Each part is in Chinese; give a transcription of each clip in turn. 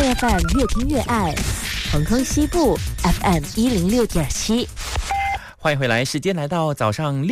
爱 FM 越听越爱，恒亨西部 FM 106.7。 欢迎回来，时间来到早上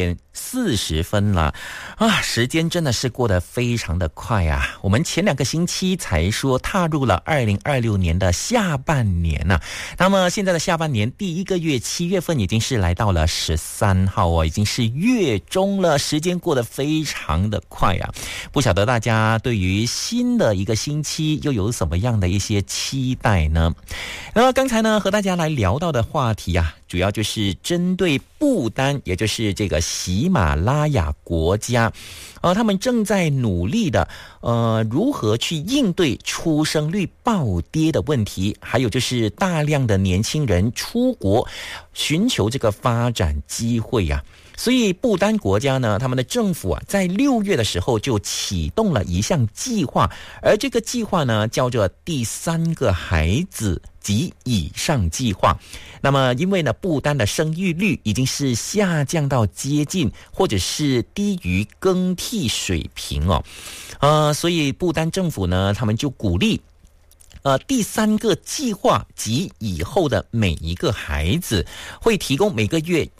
6:40了啊！时间真的是过得非常的快啊！我们前2个星期才说踏入了2026年的下半年啊，那么现在的下半年第1个月7月份已经是来到了13号哦，已经是月中了，时间过得非常的快啊！不晓得大家对于新的一个星期又有什么样的一些期待呢？那么刚才呢和大家来聊到的话题啊，主要就是针对不丹，也就是这个喜马拉雅国家，他们正在努力的如何去应对出生率暴跌的问题，还有就是大量的年轻人出国寻求这个发展机会啊。所以不丹国家呢，他们的政府啊，在6月的时候就启动了一项计划，而这个计划呢，叫做第3个孩子及以上计划。那么因为呢，不丹的生育率已经是下降到接近或者是低于更替水平哦，所以不丹政府呢，他们就鼓励第3个计划及以后的每一个孩子会提供每个月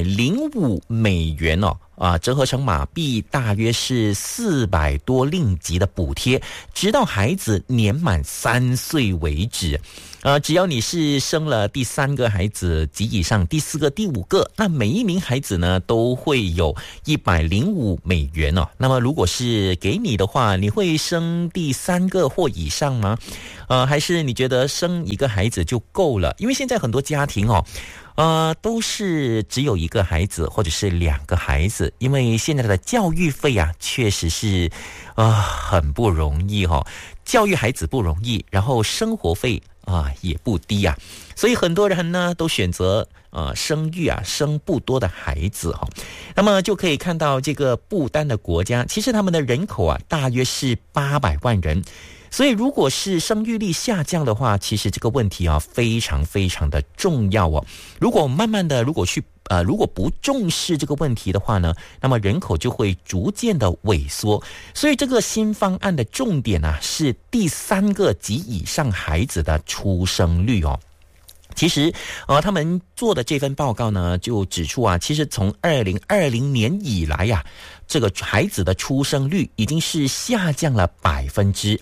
105美元折合成马币大约是400多令吉的补贴，直到孩子年满3岁为止。只要你是生了第3个孩子及以上，第4个、第5个，那每一名孩子呢都会有105美元哦。那么如果是给你的话，你会生第3个或以上吗？还是你觉得生一个孩子就够了？因为现在很多家庭都是只有1个孩子或者是2个孩子，因为现在的教育费啊，确实是很不容易教育孩子不容易，然后生活费也不低啊，所以很多人呢都选择生育生不多的孩子那么就可以看到这个不丹的国家，其实他们的人口大约是800万人。所以如果是生育率下降的话，其实这个问题非常非常的重要如果慢慢的如果不重视这个问题的话呢，那么人口就会逐渐的萎缩。所以这个新方案的重点是第3个及以上孩子的出生率其实他们做的这份报告呢，就指出其实从2020年以来这个孩子的出生率已经是下降了27%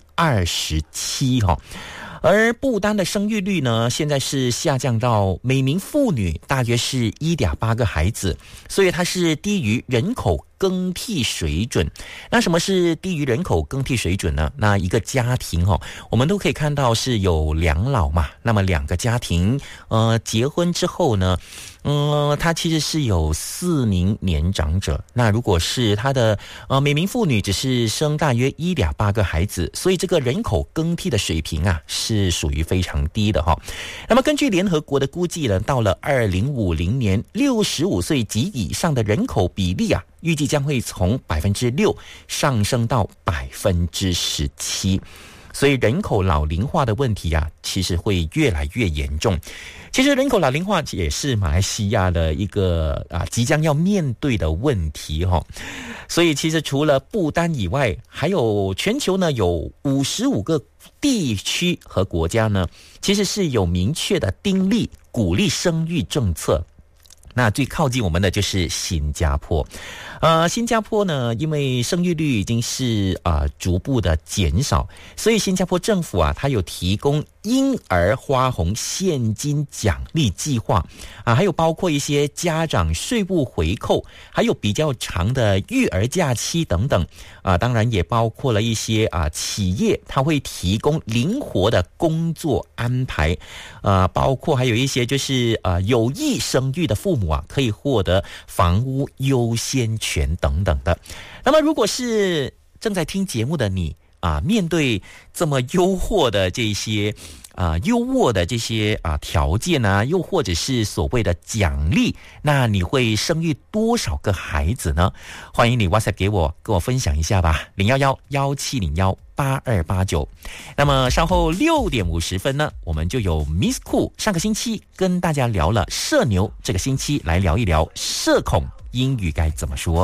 而不丹的生育率呢，现在是下降到每名妇女大约是 1.8 个孩子，所以它是低于人口更替水准。那什么是低于人口更替水准呢？那一个家庭我们都可以看到是有2老嘛，那么2个家庭结婚之后呢，他其实是有4名年长者。那如果是他的每名妇女只是生大约 1.8 个孩子，所以这个人口更替的水平是属于非常低的那么根据联合国的估计呢，到了2050年65岁及以上的人口比例预计将会从 6% 上升到 17%。所以人口老龄化的问题其实会越来越严重。其实人口老龄化也是马来西亚的一个即将要面对的问题所以其实除了不丹以外，还有全球呢有55个地区和国家呢，其实是有明确的订立鼓励生育政策。那最靠近我们的就是新加坡。新加坡呢，因为生育率已经是逐步的减少，所以新加坡政府它有提供婴儿花红现金奖励计划还有包括一些家长税务回扣，还有比较长的育儿假期等等当然也包括了一些企业它会提供灵活的工作安排包括还有一些就是有意生育的父母可以获得房屋优先权等等的。那么如果是正在听节目的你面对这么优渥的这些条件又或者是所谓的奖励，那你会生育多少个孩子呢？欢迎你 WhatsApp 给我，跟我分享一下吧，011-1701-8289。那么稍后6点50分呢，我们就有 Miss Cool 上个星期跟大家聊了社牛，这个星期来聊一聊社恐英语该怎么说。